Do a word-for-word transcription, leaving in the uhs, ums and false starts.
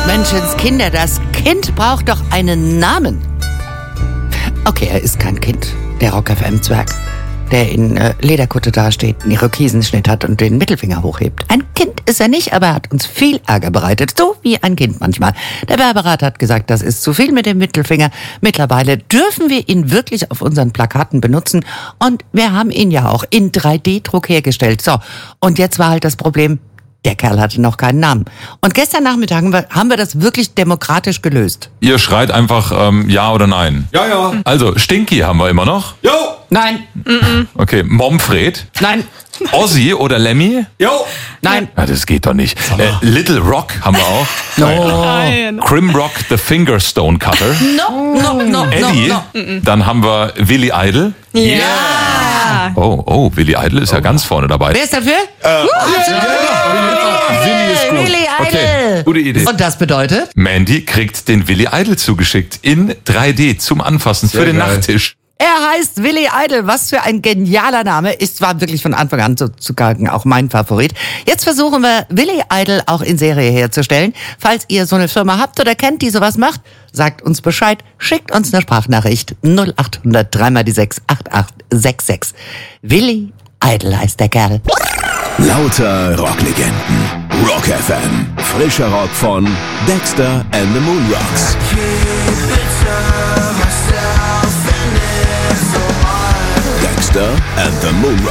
Menschenskinder, das Kind braucht doch einen Namen. Okay, er ist kein Kind, der Rock F M-Zwerg, der in äh, Lederkutte dasteht, einen Irokesenschnitt hat und den Mittelfinger hochhebt. Ein Kind ist er nicht, aber er hat uns viel Ärger bereitet, so wie ein Kind manchmal. Der Werberat hat gesagt, das ist zu viel mit dem Mittelfinger. Mittlerweile dürfen wir ihn wirklich auf unseren Plakaten benutzen und wir haben ihn ja auch in drei D Druck hergestellt. So, und jetzt war halt das Problem, der Kerl hatte noch keinen Namen. Und gestern Nachmittag haben wir, haben wir das wirklich demokratisch gelöst. Ihr schreit einfach ähm, ja oder nein. Ja, ja. Also, Stinky haben wir immer noch. Jo. Nein. Okay, Momfred. Nein. Ozzy oder Lemmy? Jo. Nein. Ja, das geht doch nicht. Äh, Little Rock haben wir auch. Nein. Crimrock the Fingerstone Cutter. No, no, no, Eddie. no, no. Dann haben wir Willy Idol. Ja. Oh, oh, Willy Idol ist ja ganz vorne dabei. Wer ist dafür? Willy ist gut. Willy Idol. Okay, gute Idee. Und das bedeutet? Mandy kriegt den Willy Idol zugeschickt in drei D zum Anfassen für den geil. Nachttisch. Er heißt Willy Idol. Was für ein genialer Name. Ist zwar wirklich von Anfang an sozusagen auch mein Favorit. Jetzt versuchen wir, Willy Idol auch in Serie herzustellen. Falls ihr so eine Firma habt oder kennt, die sowas macht, sagt uns Bescheid. Schickt uns eine Sprachnachricht. null acht hundert drei mal die sechs acht acht sechs sechs. Willy Idol heißt der Kerl. Lauter Rocklegenden. Rock F M. Frischer Rock von Dexter and the Moonrocks. Dexter and the Moonrocks.